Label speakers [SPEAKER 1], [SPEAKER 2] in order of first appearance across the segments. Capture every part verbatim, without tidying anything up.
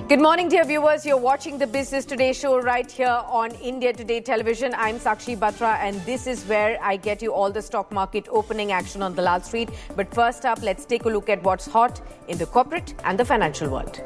[SPEAKER 1] Good morning, dear viewers. You're watching the Business Today show right here on India Today Television. I'm Sakshi Batra, and this is where I get you all the stock market opening action on Dalal Street. But first up, let's take a look at what's hot in the corporate and the financial world.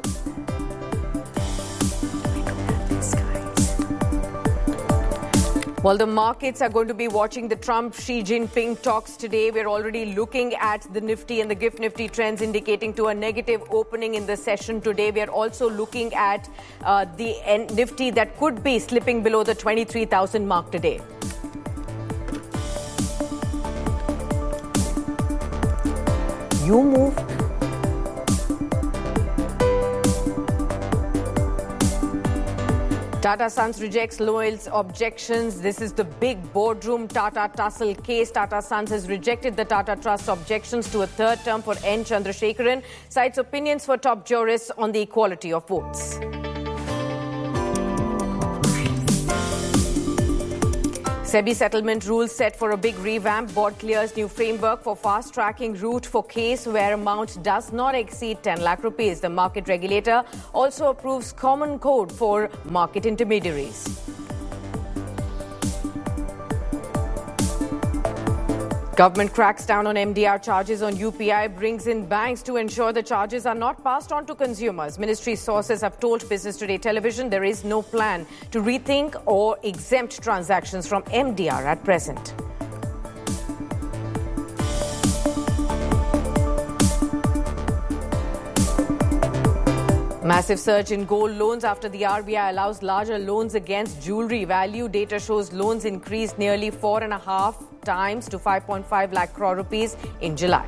[SPEAKER 1] Well, the markets are going to be watching the Trump-Xi Jinping talks today. We're already looking at the Nifty and the Gift Nifty trends indicating to a negative opening in the session today. We're also looking at uh, the Nifty that could be slipping below the twenty-three thousand mark today. You move. Tata Sons rejects Loyal's objections. This is the big boardroom Tata tussle case. Tata Sons has rejected the Tata Trust's objections to a third term for N. Chandrasekaran, cites opinions for top jurists on the equality of votes. SEBI settlement rules set for a big revamp. Board clears new framework for fast-tracking route for case where amount does not exceed ten lakh rupees. The market regulator also approves common code for market intermediaries. Government cracks down on M D R charges on U P I, brings in banks to ensure the charges are not passed on to consumers. Ministry sources have told Business Today Television there is no plan to rethink or exempt transactions from M D R at present. Massive surge in gold loans after the R B I allows larger loans against jewellery. Value data shows loans increased nearly four and a half times to five point five lakh crore rupees in July.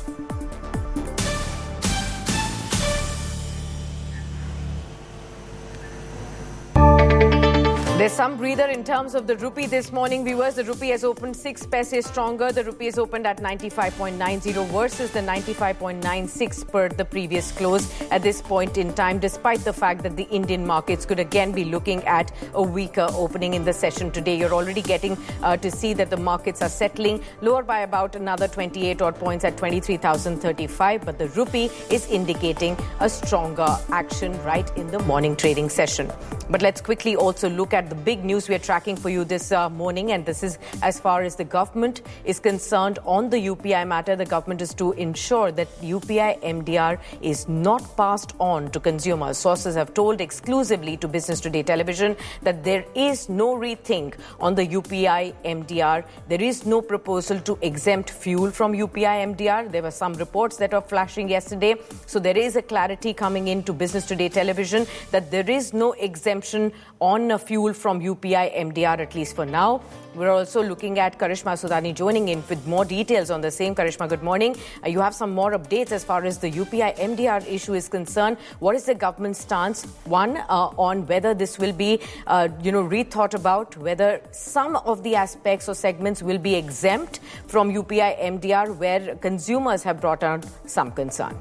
[SPEAKER 1] There's some breather in terms of the rupee this morning, viewers. The rupee has opened six paise stronger. The rupee has opened at ninety-five point nine zero versus the ninety-five point nine six per the previous close at this point in time, despite the fact that the Indian markets could again be looking at a weaker opening in the session today. You're already getting uh, to see that the markets are settling lower by about another twenty-eight odd points at twenty-three thousand thirty-five, but the rupee is indicating a stronger action right in the morning trading session. But let's quickly also look at the big news we are tracking for you this uh, morning, and this is as far as the government is concerned on the U P I matter. The government is to ensure that U P I M D R is not passed on to consumers. Sources have told exclusively to Business Today Television that there is no rethink on the U P I M D R. There is no proposal to exempt fuel from U P I M D R. There were some reports that were flashing yesterday. So there is a clarity coming into Business Today Television that there is no exemption on uh, fuel from U P I M D R, at least for now. We're also looking at Karishma Sudani joining in with more details on the same. Karishma, good morning. Uh, you have some more updates as far as the U P I M D R issue is concerned. What is the government's stance, one, uh, on whether this will be, uh, you know, rethought about, whether some of the aspects or segments will be exempt from U P I M D R, where consumers have brought out some concern?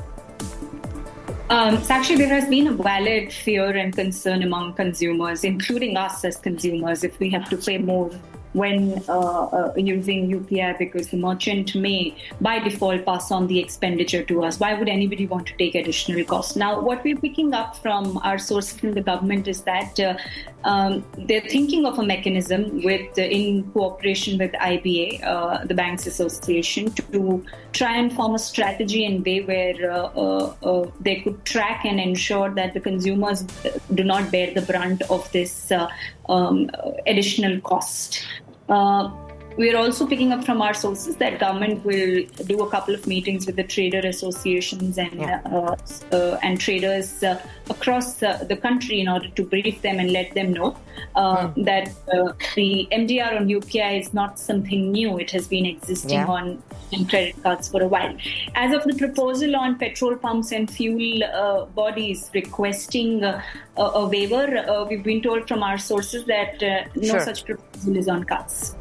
[SPEAKER 2] Um, Sakshi, there has been a valid fear and concern among consumers, including us as consumers, if we have to pay more when uh, uh, using U P I, because the merchant may, by default, pass on the expenditure to us. Why would anybody want to take additional costs? Now, what we're picking up from our sources in the government is that uh, um, they're thinking of a mechanism with, uh, in cooperation with I B A, uh, the Banks Association, to try and form a strategy and way where uh, uh, uh, they could track and ensure that the consumers do not bear the brunt of this uh, um, additional cost. Uh, we are also picking up from our sources that government will do a couple of meetings with the trader associations and
[SPEAKER 1] yeah.
[SPEAKER 2] uh, uh, and traders uh, across uh, the country in order to brief them and let them know uh, mm. that uh, the M D R on U P I is not something new. It has been existing yeah. on in credit cards for a while. As of the proposal on petrol pumps and fuel uh, bodies requesting uh, a, a waiver, uh, we've been told from our sources that uh, no
[SPEAKER 1] sure.
[SPEAKER 2] such proposal is on cards.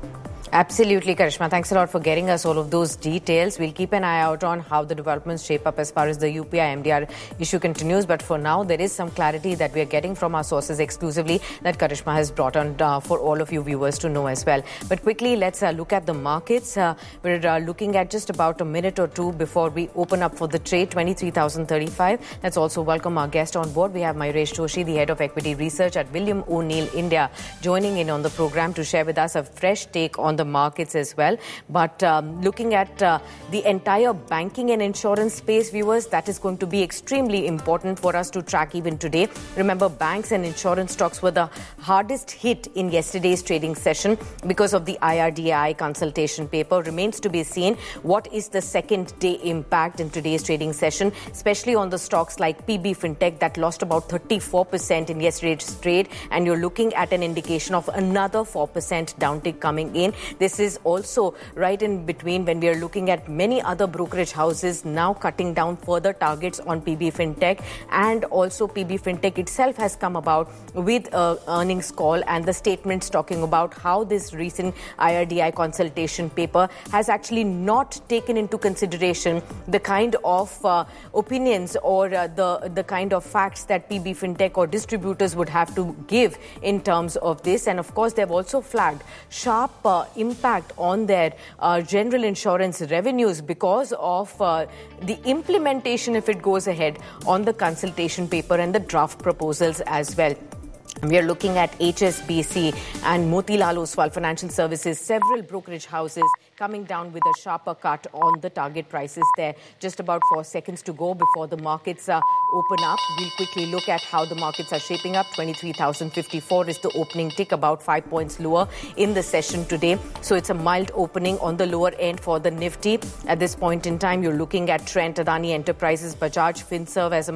[SPEAKER 1] Absolutely, Karishma. Thanks a lot for getting us all of those details. We'll keep an eye out on how the developments shape up as far as the U P I M D R issue continues. But for now, there is some clarity that we are getting from our sources exclusively that Karishma has brought on uh, for all of you viewers to know as well. But quickly, let's uh, look at the markets. Uh, we're uh, looking at just about a minute or two before we open up for the trade, twenty-three thousand thirty-five. Let's also welcome our guest on board. We have Mayuresh Joshi, the head of equity research at William O'Neill India, joining in on the program to share with us a fresh take on the markets as well. But um, looking at uh, the entire banking and insurance space, viewers, that is going to be extremely important for us to track even today. Remember, banks and insurance stocks were the hardest hit in yesterday's trading session because of the I R D A I consultation paper. Remains to be seen what is the second day impact in today's trading session, especially on the stocks like P B Fintech that lost about thirty-four percent in yesterday's trade, and you're looking at an indication of another four percent downtick coming in. This is also right in between when we are looking at many other brokerage houses now cutting down further targets on P B Fintech, and also P B Fintech itself has come about with a earnings call and the statements talking about how this recent I R D A I consultation paper has actually not taken into consideration the kind of uh, opinions or uh, the, the kind of facts that P B Fintech or distributors would have to give in terms of this. And of course, they've also flagged sharp uh, impact on their uh, general insurance revenues because of uh, the implementation, if it goes ahead, on the consultation paper and the draft proposals as well. We are looking at H S B C and Motilal Oswal Financial Services, several brokerage houses coming down with a sharper cut on the target prices there. Just about four seconds to go before the markets uh, open up. We'll quickly look at how the markets are shaping up. twenty-three thousand fifty-four is the opening tick, about five points lower in the session today. So it's a mild opening on the lower end for the Nifty. At this point in time, you're looking at Trent, Adani Enterprises, Bajaj Finserv as a